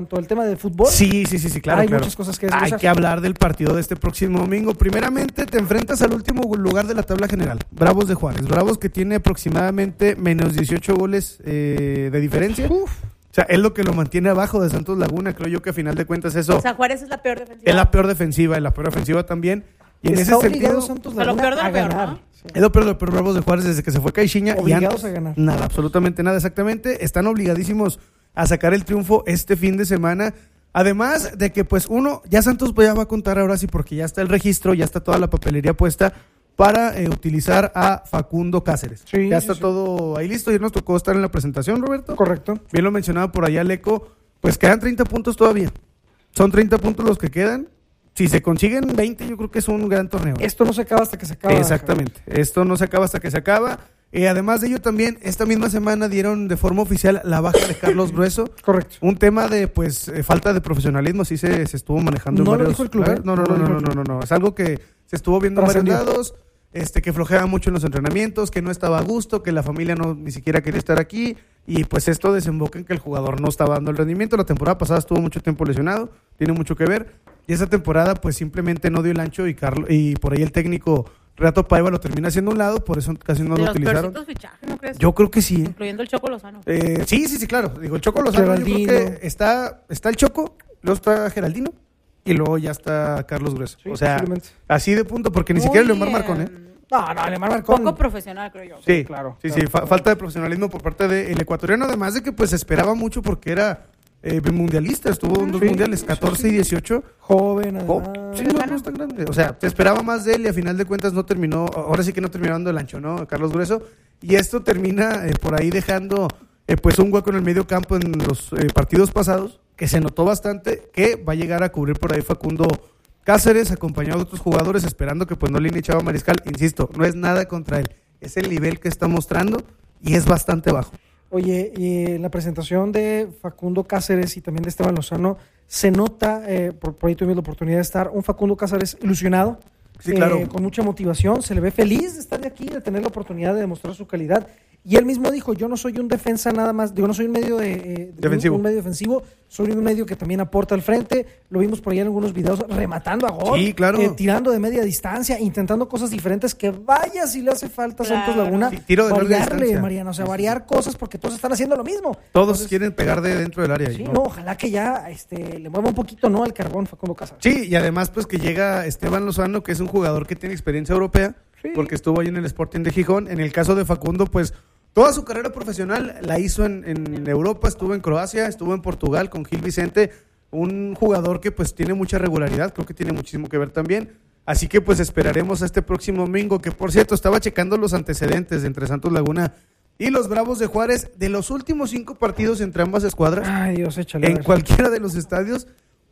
cuanto al tema del fútbol. Sí, claro. Hay muchas cosas que desglosar. Hay que hablar del partido de este próximo domingo. Primeramente, te enfrentas al último lugar de la tabla general, Bravos de Juárez. Bravos que tiene aproximadamente menos 18 goles de diferencia. Uf. O sea, es lo que lo mantiene abajo de Santos Laguna. Creo yo que a final de cuentas eso... O sea, Juárez es la peor defensiva. Es la peor defensiva, y la peor ofensiva también. Y en Está ese obligado sentido... Santos Pero lo Laguna peor de lo a peor, ganar. ¿no? Sí. Es lo peor de los Bravos de Juárez desde que se fue Caixinha. Obligados y a ganar. Nada, absolutamente nada, exactamente. Están obligadísimos a sacar el triunfo este fin de semana. Además de que, pues, ya Santos ya va a contar ahora sí, porque ya está el registro, ya está toda la papelería puesta para utilizar a Facundo Cáceres. Sí, ya sí, está sí. todo ahí listo. Ya nos tocó estar en la presentación, Roberto. Correcto. Bien lo mencionaba por allá Leco. Pues quedan 30 puntos todavía. Son 30 puntos los que quedan. Si se consiguen 20, yo creo que es un gran torneo. Esto no se acaba hasta que se acaba. Exactamente. Esto no se acaba hasta que se acaba. Además de ello también, esta misma semana dieron de forma oficial la baja de Carlos Grueso. Correcto. Un tema de falta de profesionalismo, así se estuvo manejando No en lo varios... dijo el club, ¿eh? No. Es algo que se estuvo viendo en varios Trascendió. lados, que flojeaba mucho en los entrenamientos, que no estaba a gusto, que la familia ni siquiera quería estar aquí, y pues esto desemboca en que el jugador no estaba dando el rendimiento. La temporada pasada estuvo mucho tiempo lesionado, tiene mucho que ver, y esa temporada pues simplemente no dio el ancho, y por ahí el técnico Renato Paiva lo termina haciendo a un lado, por eso casi no De lo los utilizaron. peorcitos fichajes, ¿no crees? Yo creo que sí. Incluyendo el Choco Lozano. Sí, claro. Digo, el Choco Lozano, yo creo Geraldino. que está el Choco, luego está Geraldino, y luego ya está Carlos Grueso. Sí, o sea, posiblemente. así de punto, porque ni Muy siquiera Leomar bien. Marcón, ¿eh? No, Alemán Marcón. Poco profesional, creo yo. Sí, claro. Sí, Claro. falta de profesionalismo por parte del ecuatoriano, además de que pues se esperaba mucho porque era mundialista, estuvo en dos Sí, mundiales, 14 y 18. Joven, además. Sí, no es tan grande. O sea, te esperaba más de él y a final de cuentas no terminó, ahora sí que no terminó dando el ancho, ¿no? Carlos Grueso. Y esto termina por ahí dejando pues un hueco en el medio campo en los partidos pasados, que se notó bastante, que va a llegar a cubrir por ahí Facundo Cáceres, acompañado de otros jugadores, esperando que pues no le echaba Mariscal. Insisto, no es nada contra él, es el nivel que está mostrando y es bastante bajo. Oye, y en la presentación de Facundo Cáceres y también de Esteban Lozano, se nota, por ahí tuvimos la oportunidad de estar, un Facundo Cáceres ilusionado, Sí, claro. con mucha motivación, se le ve feliz de estar de aquí, de tener la oportunidad de demostrar su calidad. Y él mismo dijo, yo no soy un defensa nada más, digo, no soy un medio Defensivo. un medio defensivo, soy un medio que también aporta al frente. Lo vimos por ahí en algunos videos rematando a gol, Sí, claro. tirando de media distancia, intentando cosas diferentes, que vaya si le hace falta a Claro. Santos Laguna, Sí, tiro de larga variarle, distancia. Mariano, o sea, variar cosas porque todos están haciendo lo mismo. Todos Entonces, quieren pegar de dentro del área. ahí, sí, ¿no? no, ojalá que ya le mueva un poquito, ¿no?, al carbón Facundo Cáceres. Sí, y además pues que llega Esteban Lozano, que es un jugador que tiene experiencia europea, Sí. porque estuvo ahí en el Sporting de Gijón. En el caso de Facundo, pues toda su carrera profesional la hizo en Europa, estuvo en Croacia, estuvo en Portugal con Gil Vicente, un jugador que pues tiene mucha regularidad, creo que tiene muchísimo que ver también. Así que pues esperaremos a este próximo domingo, que por cierto estaba checando los antecedentes entre Santos Laguna y los Bravos de Juárez de los últimos 5 partidos entre ambas escuadras. Ay, Dios, échale. a En ver. cualquiera de los estadios,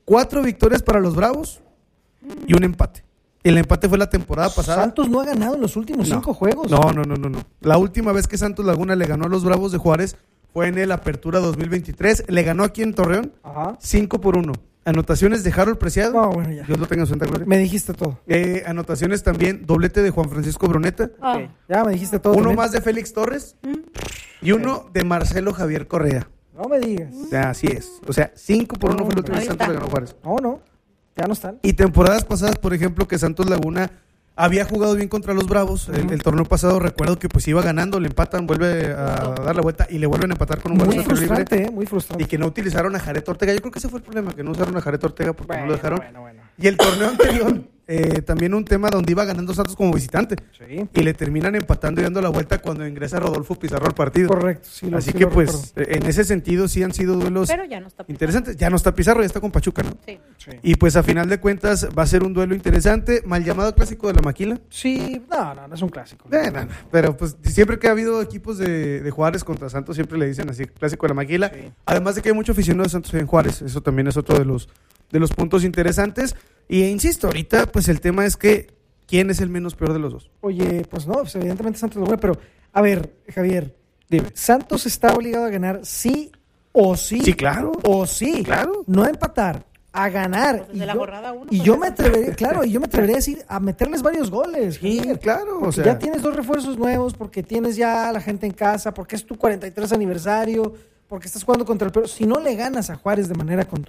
4 victorias para los Bravos y un empate. El empate fue la temporada pasada. Santos no ha ganado en los últimos 5 juegos. No. La última vez que Santos Laguna le ganó a los Bravos de Juárez fue en el Apertura 2023. Le ganó aquí en Torreón Ajá. 5-1. Anotaciones de Harold Preciado. No, bueno, ya. Dios lo tenga en su santa gloria. Me dijiste todo. Anotaciones también, doblete de Juan Francisco Bruneta. Ah. Ok, ya me dijiste todo. Uno también. más de Félix Torres. Y uno de Marcelo Javier Correa. No me digas. O sea, así es. O sea, 5-1 fue la última vez Ahí que Santos está. le ganó a Juárez. No. Ya no están. Y temporadas pasadas, por ejemplo, que Santos Laguna había jugado bien contra los Bravos. El torneo pasado recuerdo que pues iba ganando, le empatan, vuelve a dar la vuelta y le vuelven a empatar con un Muy balón libre. frustrante, muy frustrante. Y que no utilizaron a Jared Ortega. Yo creo que ese fue el problema, que no usaron a Jared Ortega porque no lo dejaron. Bueno. Y el torneo anterior, también un tema donde iba ganando Santos como visitante. Sí. Y le terminan empatando y dando la vuelta cuando ingresa Rodolfo Pizarro al partido. Correcto. Sí, Así sí que lo pues, recuerdo. en ese sentido sí han sido duelos Pero ya no está. interesantes. Ya no está Pizarro, ya está con Pachuca, ¿no? Sí. Sí. Y pues a final de cuentas va a ser un duelo interesante, mal llamado clásico de la Maquila. Sí, no es un clásico. Pero pues siempre que ha habido equipos de Juárez contra Santos, siempre le dicen así, clásico de la Maquila. Sí. Además de que hay mucho aficionado de Santos en Juárez, eso también es otro de los puntos interesantes. Y insisto, ahorita pues el tema es que ¿quién es el menos peor de los dos? Oye, pues no, pues evidentemente Santos Laguna, pero a ver, Javier, dime, ¿Santos está obligado a ganar sí o sí? Sí, claro. O sí. Claro. No a empatar, a ganar. Pues de la jornada uno, y pues yo ya me está. atrevería, claro, y yo me atrevería a decir, a meterles varios goles. Sí, Javier. claro. O Porque sea, ya tienes 2 refuerzos nuevos, porque tienes ya a la gente en casa, porque es tu 43 aniversario, porque estás jugando contra el peor. Si no le ganas a Juárez de manera